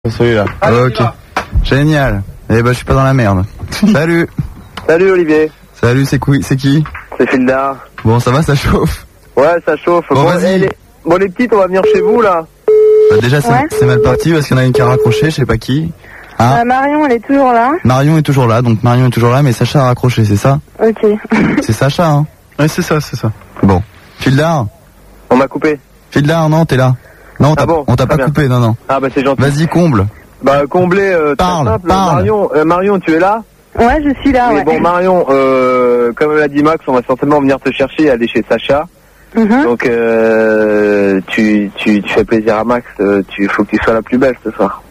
Celui-là. Ok. Génial. Eh ben, je suis pas dans la merde. Salut. Salut Olivier. Salut, c'est qui? C'est Fildar. Bon, ça va, ça chauffe? Ouais, ça chauffe. Bon, vas-y. Les petites, on va venir chez vous, là. Bah, déjà, c'est mal parti parce qu'il y en a une qui a raccroché, je sais pas qui. Hein Marion, elle est toujours là. Marion est toujours là, donc Marion est toujours là, mais Sacha a raccroché, c'est ça? Ok. C'est Sacha, hein? Ouais, c'est ça. Bon. Fildar? On m'a coupé. Fildar, non, t'es là. Non, on t'a pas bien. coupé, non. Ah bah c'est gentil. Vas-y, comble. Bah combler, Parle, très simple. parle. Marion, tu es là? Ouais, je suis là, Oui, ouais. bon Marion, comme l'a dit Max, on va certainement venir te chercher et aller chez Sacha. Donc tu fais plaisir à Max, faut que tu sois la plus belle ce soir.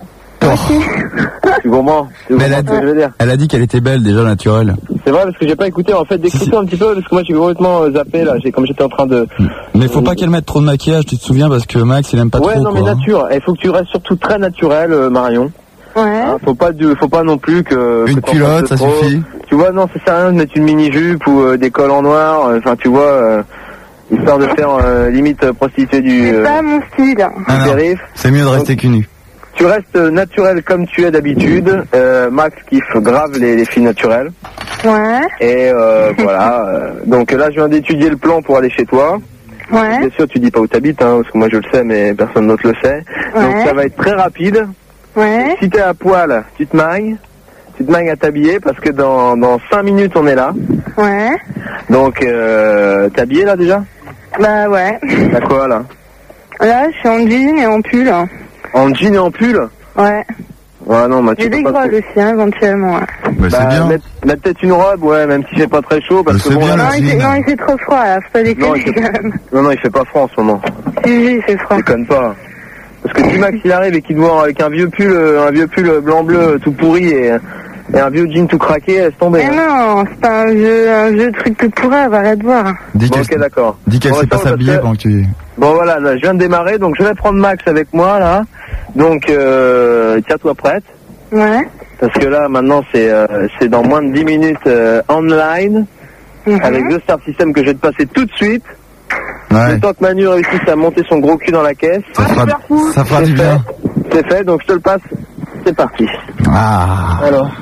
Tu comprends? Mais ce que je veux dire? elle a dit qu'elle était belle déjà, naturelle. C'est vrai parce que j'ai pas écouté en fait, d'écouter un petit peu parce que moi j'ai complètement zappé là, comme j'étais en train de... Mais faut pas qu'elle mette trop de maquillage, tu te souviens, parce que Max il aime pas trop. Ouais, non mais quoi. nature, il faut que tu restes surtout très naturel Marion. Ouais. Hein, faut pas non plus que... Une que culotte, ça trop. suffit. Tu vois, non, ça sert à rien de mettre une mini-jupe ou des cols en noir, enfin tu vois, histoire de faire limite prostituée du... C'est pas mon style. Ah, non. périph'. C'est mieux de rester cul nu. Tu restes naturel comme tu es d'habitude. Max kiffe grave les filles naturelles. Ouais. Et voilà. Donc là, je viens d'étudier le plan pour aller chez toi. Ouais. Bien sûr, tu dis pas où t'habites, hein, parce que moi je le sais, mais personne d'autre le sait. Ouais. Donc ça va être très rapide. Ouais. Si t'es à poil, tu te mangues à t'habiller, parce que dans 5 minutes on est là. Ouais. Donc t'es habillé là déjà? Bah ouais. T'as quoi là? Là, je suis en jean et en pull. En jean et en pull? Ouais. Ouais, non, bah tu J'ai peux des pas grolles aussi, hein, éventuellement. Ouais. Bah, c'est bien. Mettre peut-être une robe, ouais, même si c'est pas très chaud, parce Mais que c'est bon, bien, là, le jean. Non, il fait trop froid, là. Faut pas déconner, il quand même. non, il fait pas froid en ce moment. Si, il fait froid. Déconne pas. Parce que si Max il arrive et qu'il te voit avec un vieux pull blanc-bleu tout pourri et un vieux jean tout craqué, laisse tomber. Mais non, c'est pas un jeu truc tout pourri, arrête de voir. Dis Bon, ok, d'accord. qu'elle sait pas attends, s'habiller parce que- pendant que tu... Bon, voilà, là, je viens de démarrer, donc je vais prendre Max avec moi, là. Donc, tiens-toi prête. Ouais. Parce que là, maintenant, c'est dans moins de 10 minutes online, avec The Star System que je vais te passer tout de suite. Ouais. Le temps que Manu réussisse à monter son gros cul dans la caisse. Ça fera du C'est bien. fait. C'est fait, donc je te le passe. C'est parti. Ah. Alors.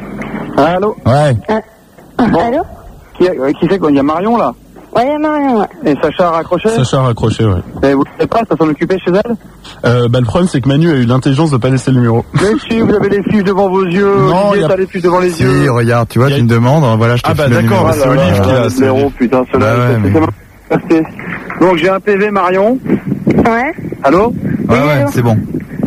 Allô? Ouais. Allô? Qui c'est quoi? Il y a Marion, là? Ouais, il y a Marion, ouais. Et Sacha a raccroché? Sacha a raccroché, ouais. Et vous savez pas, ça s'en occupait chez elle? Bah, le problème, c'est que Manu a eu l'intelligence de pas laisser le numéro. Mais si, vous avez les fiches devant vos yeux. Non, Olivier, y a- t'as les fiches devant les Si, yeux. regarde, tu vois, tu me demandes, voilà, je te Ah bah file le d'accord, numéro. c'est Olive qui a... Le numéro, putain, cela. Bah ouais, mais- Donc j'ai un PV Marion. Ouais. Allô? Ouais, allô. c'est bon.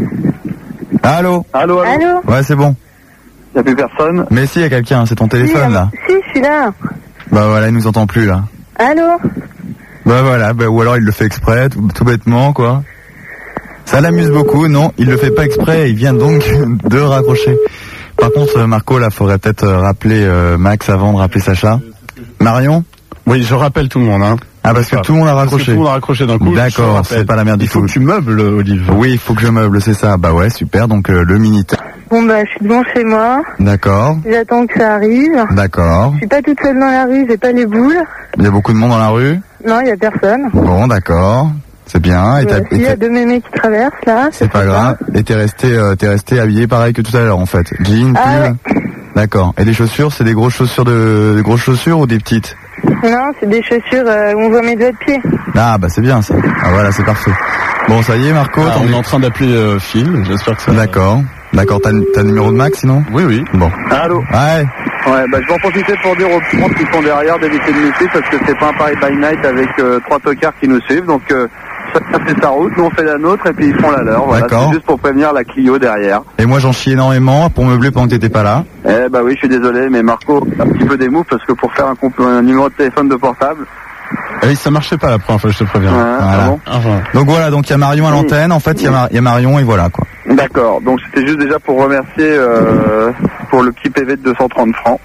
Allô? Allô? Allô? Ouais, c'est bon. Y'a plus personne. Mais si, y a quelqu'un, c'est ton téléphone, là. Si, je suis là. Bah voilà, il nous entend plus, là. Allô? Bah voilà, ou alors il le fait exprès, tout bêtement, quoi. Ça l'amuse beaucoup, non, il le fait pas exprès, il vient donc de raccrocher. Par contre, Marco, là, faudrait peut-être rappeler Max avant de rappeler Sacha. Marion? Oui, je rappelle tout le monde, hein. Ah, parce que tout le monde a Parce que raccroché. tout le monde a raccroché d'un coup. je D'accord, rappelle. c'est pas la merde, Il faut que tu meubles, Olive. Oui, il faut que je meuble, c'est ça. Bah ouais, super, donc le Minitel. Bon, bah, je suis devant chez moi. D'accord, J'attends que ça arrive. d'accord. Je suis pas toute seule dans la rue, j'ai pas les boules. Il y a beaucoup de monde dans la rue? Non, il y a personne. Bon, d'accord. C'est bien. Et Il y a deux mémés qui traversent, là. c'est pas grave. Et t'es resté habillé pareil que tout à l'heure, en fait. Jean, pull. Ah ouais. D'accord. Et des chaussures, c'est des grosses chaussures ou des petites? Non, c'est des chaussures où on voit mes doigts de pied. Ah, bah c'est bien ça. Ah voilà, c'est parfait. Bon, ça y est, Marco, Ah, on est en train d'appeler Phil, j'espère que ça... D'accord. D'accord, t'as le numéro de Max, sinon? Oui. Bon. Allô? Ouais. Ouais, bah je vais en profiter pour dire aux gens qui sont derrière d'éviter de nous suivre parce que c'est pas un Paris by night avec 3 tocards qui nous suivent. Donc chacun fait sa route, nous on fait la nôtre et puis ils font la leur. Voilà, D'accord. c'est juste pour prévenir la Clio derrière. Et moi, j'en chie énormément pour meubler pendant que t'étais pas là. Eh bah oui, je suis désolé, mais Marco, un petit peu d'émouf parce que pour faire un numéro de téléphone de portable. Oui, ça marchait pas la première fois, je te préviens. Ouais, Voilà. ah bon. Enfin, Donc voilà, donc il y a Marion à l'antenne. En fait, il y a Marion et voilà, quoi. D'accord, donc c'était juste déjà pour remercier pour le petit PV de 230 francs.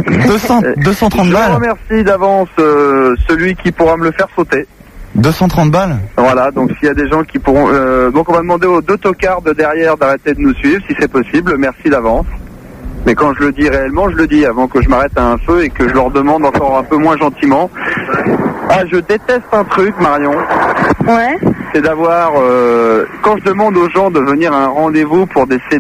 230 Je balles? remercie d'avance celui qui pourra me le faire sauter. 230 balles? Voilà, donc s'il y a des gens qui pourront... donc on va demander aux 2 tocards de derrière d'arrêter de nous suivre, si c'est possible, merci d'avance. Mais quand je le dis réellement, je le dis avant que je m'arrête à un feu et que je leur demande encore un peu moins gentiment. Ah, je déteste un truc, Marion. Ouais. c'est d'avoir, quand je demande aux gens de venir à un rendez-vous pour des